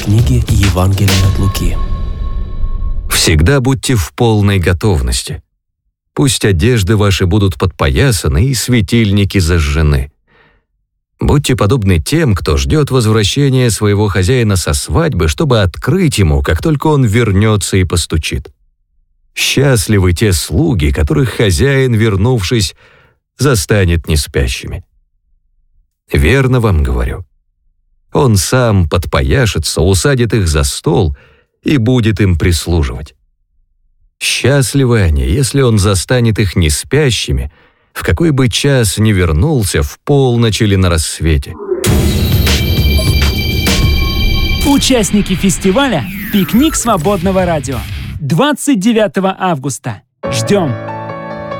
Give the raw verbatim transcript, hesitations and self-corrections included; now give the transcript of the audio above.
книги Евангелия от Луки. Всегда будьте в полной готовности. Пусть одежды ваши будут подпоясаны и светильники зажжены. Будьте подобны тем, кто ждет возвращения своего хозяина со свадьбы, чтобы открыть ему, как только он вернется и постучит. Счастливы те слуги, которых хозяин, вернувшись, застанет неспящими. Верно вам говорю. Он сам подпояшется, усадит их за стол и будет им прислуживать. Счастливы они, если он застанет их неспящими, в какой бы час ни вернулся, в полночь или на рассвете. Участники фестиваля «Пикник свободного радио». двадцать девятого августа. Ждем!